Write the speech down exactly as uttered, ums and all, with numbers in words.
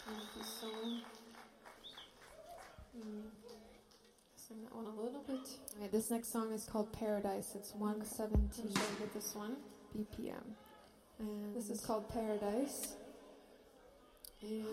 Thank you so much. Mm. Sing that one a little bit. Okay, this next song is called Paradise. It's one seventeen with this one B P M. And this is called Paradise. And